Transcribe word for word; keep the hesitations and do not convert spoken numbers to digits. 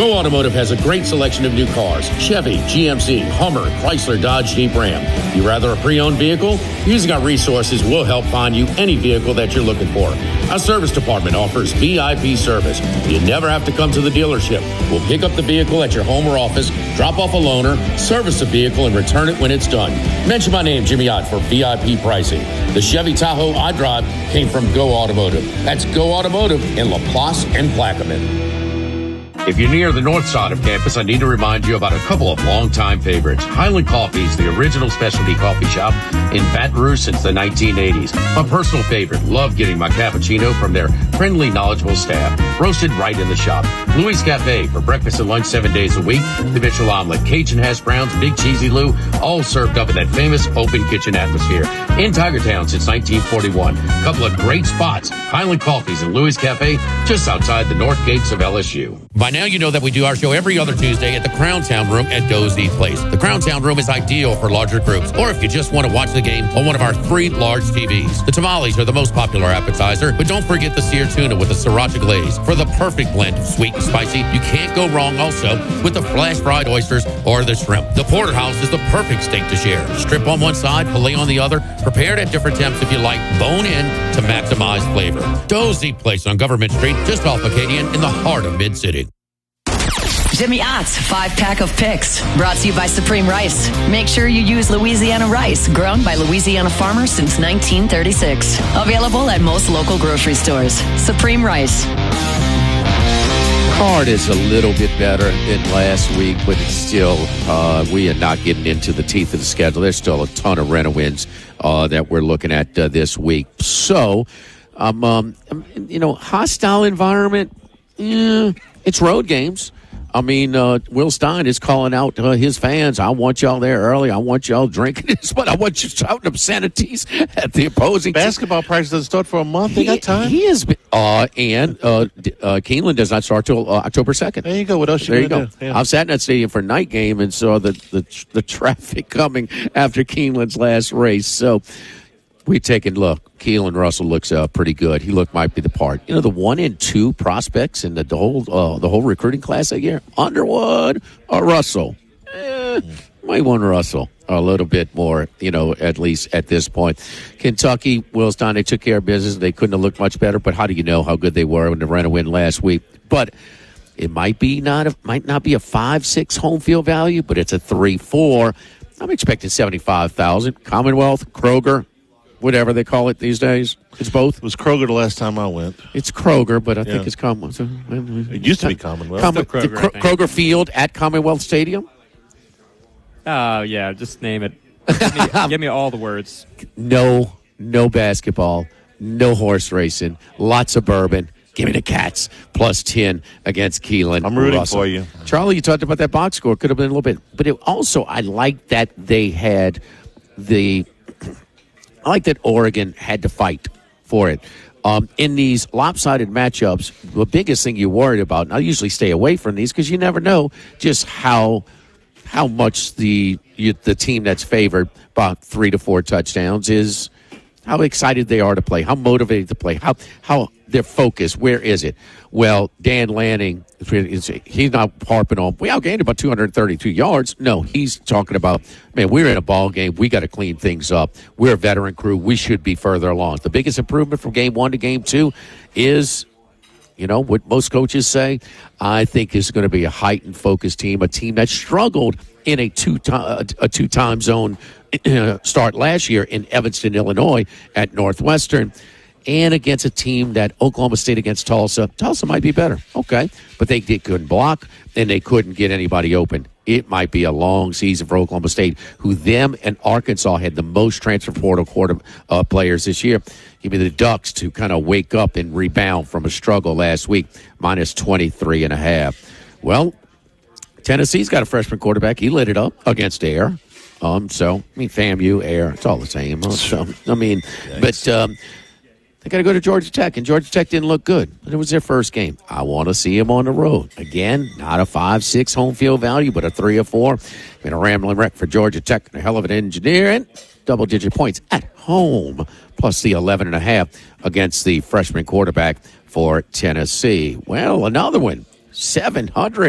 Go Automotive has a great selection of new cars: Chevy, G M C, Hummer, Chrysler, Dodge, Jeep, Ram. You rather a pre-owned vehicle? Using our resources will help find you any vehicle that you're looking for. Our service department offers V I P service. You never have to come to the dealership. We'll pick up the vehicle at your home or office, drop off a loaner, service the vehicle, and return it when it's done. Mention my name, Jimmy Ott, for V I P pricing. The Chevy Tahoe I drive came from Go Automotive. That's Go Automotive in LaPlace and Plaquemine. If you're near the north side of campus, I need to remind you about a couple of longtime favorites. Highland Coffee's the original specialty coffee shop in Baton Rouge since the nineteen eighties. My personal favorite. Love getting my cappuccino from their friendly, knowledgeable staff. Roasted right in the shop. Louis Cafe for breakfast and lunch seven days a week. The Mitchell Omelet, Cajun hash browns, Big Cheesy Lou, all served up in that famous open kitchen atmosphere. In Tigertown since nineteen forty-one. A couple of great spots. Highland Coffee's and Louis Cafe just outside the north gates of L S U. By now you know that we do our show every other Tuesday at the Crown Town Room at Doe's Eat Place. The Crown Town Room is ideal for larger groups, or if you just want to watch the game on one of our three large T Vs. The tamales are the most popular appetizer, but don't forget the seared tuna with the sriracha glaze for the perfect blend of sweet and spicy. You can't go wrong also with the flash fried oysters or the shrimp. The porterhouse is the perfect steak to share. Strip on one side, filet on the other, prepared at different temps if you like, bone in to maximize flavor. Doe's Eat Place on Government Street, just off Acadian in the heart of Mid-City. Jimmy Ott's five-pack of picks, brought to you by Supreme Rice. Make sure you use Louisiana rice, grown by Louisiana farmers since nineteen thirty-six. Available at most local grocery stores. Supreme Rice. Card is a little bit better than last week, but it's still, uh, we are not getting into the teeth of the schedule. There's still a ton of rent-a-wins uh, that we're looking at uh, this week. So, um, um, you know, hostile environment, yeah, it's road games. I mean, uh, Will Stein is calling out uh, his fans. I want y'all there early. I want y'all drinking this, but I want you shouting obscenities at the opposing basketball team. practice doesn't start for a month. They he, got time. He is, uh, and uh, uh, Keeneland does not start till uh, October second. There you go. What else you There you go. do? Yeah. I've sat in that stadium for night game and saw the the, the traffic coming after Keeneland's last race. So we take a look. Keelan Russell looks uh, pretty good. He look might be the part. You know, the one and two prospects in the, the whole uh, the whole recruiting class that year, Underwood or Russell. Eh, might want Russell a little bit more, you know, at least at this point. Kentucky, Will Stein, they took care of business. They couldn't have looked much better, but how do you know how good they were when they ran a win last week? But it might be not a, might not be a five six home field value, but it's a three four. I'm expecting seventy-five thousand. Commonwealth, Kroger, whatever they call it these days. It's both. It was Kroger the last time I went. It's Kroger, but I Yeah. think it's Commonwealth. It used to be Commonwealth. Com- Kroger, the Kro- I think. Kroger Field at Commonwealth Stadium? Oh, yeah, just name it. Give me, give me all the words. No, no basketball, no horse racing, lots of bourbon. Give me the Cats, plus ten against Keelan. I'm rooting Russell. for you. Charlie, you talked about that box score. Could have been a little bit. But it also, I like that they had the – I like that Oregon had to fight for it. Um, in these lopsided matchups, the biggest thing you're worried about, and I usually stay away from these because you never know just how how much the you, the team that's favored by three to four touchdowns is, how excited they are to play, how motivated to play, how how their focus, where is it? Well, Dan Lanning, he's not harping on, we outgained about two hundred thirty-two yards. No, he's talking about, man, we're in a ball game. We got to clean things up. We're a veteran crew. We should be further along. The biggest improvement from game one to game two is, you know, what most coaches say, I think is going to be a heightened focused team, a team that struggled in a two time, a two time zone start last year in Evanston, Illinois at Northwestern, and against a team that Oklahoma State against Tulsa. Tulsa might be better, okay, but they, they couldn't block and they couldn't get anybody open. It might be a long season for Oklahoma State, who them and Arkansas had the most transfer portal quarter uh, players this year. Give me the Ducks to kind of wake up and rebound from a struggle last week, minus twenty-three and a half. Well, Tennessee's got a freshman quarterback. He lit it up against Air. Um, so, I mean, FAMU, Air, it's all the same. So, I mean, but um, they got to go to Georgia Tech, and Georgia Tech didn't look good. But it was their first game. I want to see them on the road. Again, not a five six home field value, but a three or four. Been a rambling wreck for Georgia Tech. A hell of an engineer, and double-digit points at home, plus the eleven and a half against the freshman quarterback for Tennessee. Well, another one, seven hundred.